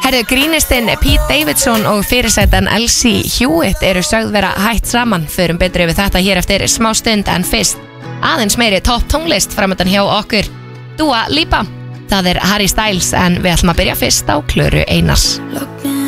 Herðu, grínistinn Pete Davidson og fyrirsætan Elsie Hewitt eru sögð vera hætt saman. Förum betur yfir þetta hér eftir smá stund, en fyrst aðeins meiri topp tónlist framöndan hjá okkur. Dua Lipa, það er Harry Styles, en við ætlum að byrja fyrst á Klöru Einars.